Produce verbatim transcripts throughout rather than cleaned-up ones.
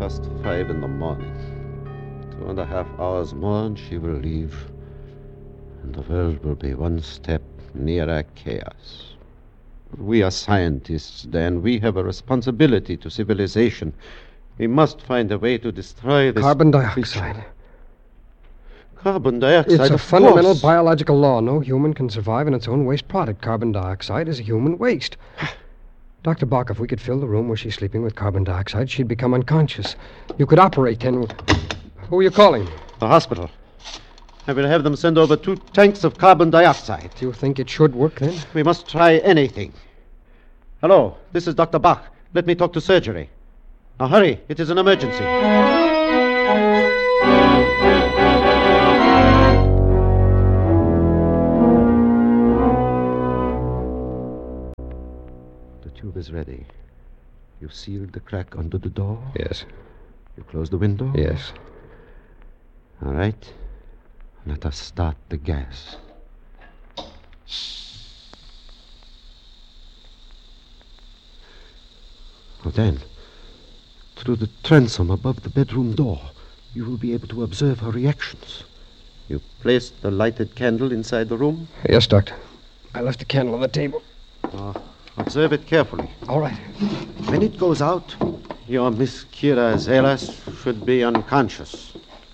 past five in the morning. Two and a half hours more and she will leave. And the world will be one step nearer chaos. We are scientists, Dan. We have a responsibility to civilization. We must find a way to destroy this... Carbon dioxide. creature. Carbon dioxide, It's a of fundamental course. biological law. No human can survive in its own waste product. Carbon dioxide is a human waste. Doctor Bach, if we could fill the room where she's sleeping with carbon dioxide, she'd become unconscious. You could operate then. Who are you calling? The hospital. I will have them send over two tanks of carbon dioxide. Do you think it should work then? We must try anything. Hello, this is Doctor Bach. Let me talk to surgery. Now hurry, it is an emergency. The tube is ready. You sealed the crack under the door? Yes. You closed the window? Yes. All right. Let us start the gas. Oh, then, through the transom above the bedroom door, you will be able to observe her reactions. You placed the lighted candle inside the room? Yes, Doctor. I left the candle on the table. Uh, observe it carefully. All right. When it goes out, your Miss Kira Zelas should be unconscious.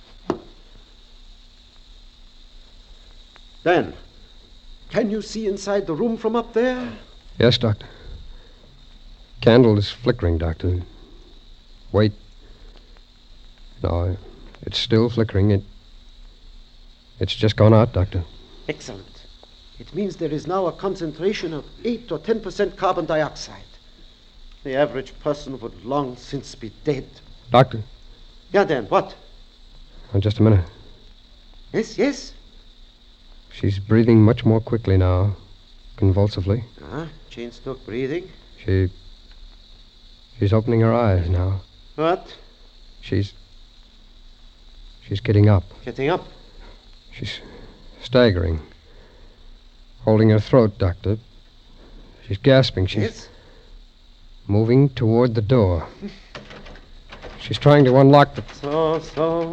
Dan, can you see inside the room from up there? Yes, Doctor. Candle is flickering, Doctor. Wait. No, it's still flickering. It. It's just gone out, Doctor. Excellent. It means there is now a concentration of eight or ten percent carbon dioxide. The average person would long since be dead. Doctor. Yeah, Dan, what? Oh, just a minute. Yes, yes? She's breathing much more quickly now, convulsively. Ah, chain stroke breathing. She... She's opening her eyes now. What? She's... She's getting up. Getting up? She's staggering. Holding her throat, Doctor. She's gasping. She's Yes? moving toward the door. She's trying to unlock the... So, so...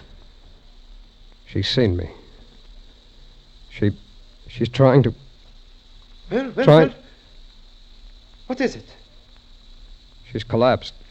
She's seen me. She... She's trying to... Well, well, Try- well. What is it? She's collapsed.